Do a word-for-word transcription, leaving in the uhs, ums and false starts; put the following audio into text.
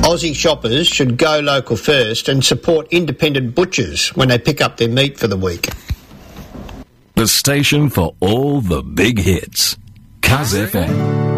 Aussie shoppers should go local first and support independent butchers when they pick up their meat for the week. The station for all the big hits. Kaz F M.